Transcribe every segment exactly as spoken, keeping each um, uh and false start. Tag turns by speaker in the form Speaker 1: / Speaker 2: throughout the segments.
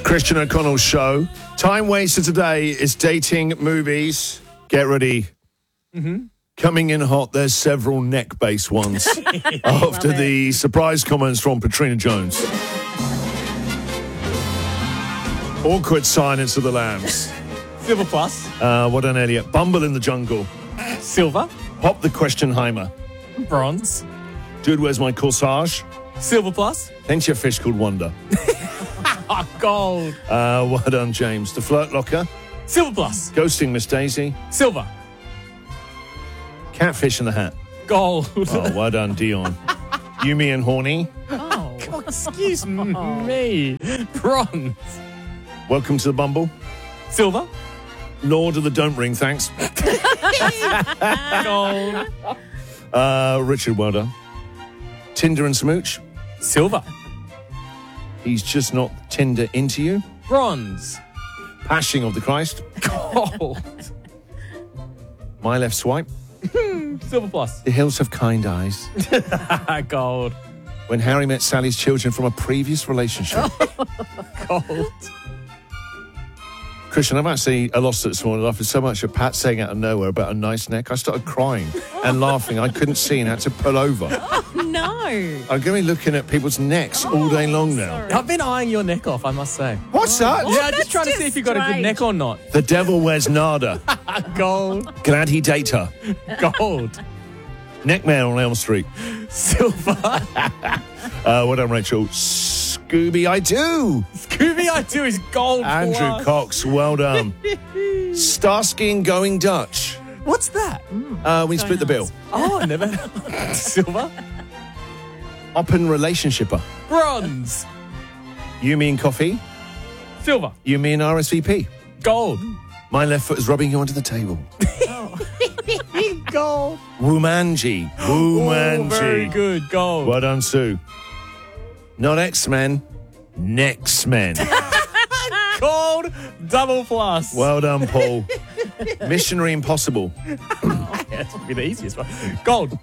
Speaker 1: Christian O'Connell's show. Time waster today is dating movies. Get ready.
Speaker 2: Mm-hmm.
Speaker 1: Coming in hot, there's several neck-based ones after the surprise comments from Katrina Jones. Awkward silence of the lambs.
Speaker 2: Silver plus.
Speaker 1: Uh, what done, Elliot? Bumble in the jungle.
Speaker 2: Silver.
Speaker 1: Pop the questionheimer.
Speaker 2: Bronze.
Speaker 1: Dude, where's my corsage?
Speaker 2: Silver plus.
Speaker 1: Plenty of fish called Wonder.
Speaker 2: Oh, gold.
Speaker 1: Uh, well done, James. The flirt locker.
Speaker 2: Silver plus.
Speaker 1: Ghosting Miss Daisy.
Speaker 2: Silver.
Speaker 1: Catfish in the hat.
Speaker 2: Gold.
Speaker 1: Oh, well done, Dion. Yumi and Horny.
Speaker 2: Oh, excuse me. Bronze.
Speaker 1: Welcome to the Bumble.
Speaker 2: Silver.
Speaker 1: Lord of the Don't Ring, thanks.
Speaker 2: Gold.
Speaker 1: Uh, Richard, well done. Tinder and Smooch.
Speaker 2: Silver.
Speaker 1: He's just not Tinder into you.
Speaker 2: Bronze.
Speaker 1: Pashing of the Christ.
Speaker 2: Gold.
Speaker 1: My left swipe.
Speaker 2: Silver plus.
Speaker 1: The hills have kind eyes.
Speaker 2: Gold.
Speaker 1: When Harry met Sally's children from a previous relationship.
Speaker 2: Gold.
Speaker 1: Christian, I'm actually I lost it this morning after so much of Pat saying out of nowhere about a nice neck. I started crying and laughing. I couldn't see and had to pull over.
Speaker 3: No.
Speaker 1: I'm going to be looking at people's necks all day long now.
Speaker 2: I've been eyeing your neck off, I must say.
Speaker 1: What's that?
Speaker 2: Yeah,
Speaker 3: that's
Speaker 2: just trying to
Speaker 3: just
Speaker 2: see if you got a good
Speaker 3: strange.
Speaker 2: neck or not.
Speaker 1: The devil wears nada.
Speaker 2: Gold.
Speaker 1: Glad he date her.
Speaker 2: Gold.
Speaker 1: Neckman on Elm Street.
Speaker 2: Silver.
Speaker 1: Uh, well done, Rachel. Scooby, I do.
Speaker 2: Scooby I do is gold.
Speaker 1: Andrew
Speaker 2: plus.
Speaker 1: Cox, well done. Starsky and Going Dutch.
Speaker 2: What's that?
Speaker 1: Uh, we split the bill.
Speaker 2: Oh, I never. Silver.
Speaker 1: Open relationshipper.
Speaker 2: Bronze.
Speaker 1: You mean coffee?
Speaker 2: Silver.
Speaker 1: You mean R S V P?
Speaker 2: Gold.
Speaker 1: My left foot is rubbing you onto the table.
Speaker 2: Gold.
Speaker 1: Womanji.
Speaker 2: Oh, very
Speaker 1: Womanji.
Speaker 2: good. Gold.
Speaker 1: Well done, Sue. Not X-Men. Next-Men.
Speaker 2: Gold. Double plus.
Speaker 1: Well done, Paul. Missionary Impossible.
Speaker 2: Yeah, that's would be the easiest one. Gold.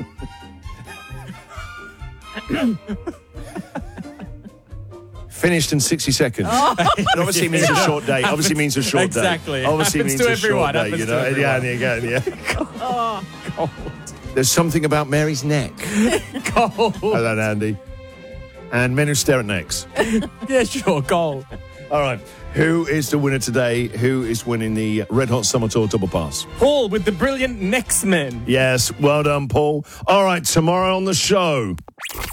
Speaker 1: Finished in sixty seconds. It obviously means a short day. Obviously means a short
Speaker 2: Exactly.
Speaker 1: day. Obviously
Speaker 2: Happens
Speaker 1: means
Speaker 2: to
Speaker 1: a short
Speaker 2: everyone.
Speaker 1: day.
Speaker 2: Happens
Speaker 1: You
Speaker 2: to
Speaker 1: know, yeah,
Speaker 2: everyone.
Speaker 1: yeah, yeah.
Speaker 2: Gold.
Speaker 1: There's something about Mary's neck.
Speaker 2: Gold.
Speaker 1: Well done, Andy. And men who stare at necks.
Speaker 2: Yeah, sure. Gold.
Speaker 1: All right. Who is the winner today? Who is winning the Red Hot Summer Tour Double Pass?
Speaker 2: Paul with the brilliant Next Men.
Speaker 1: Yes, well done, Paul. All right, tomorrow on the show.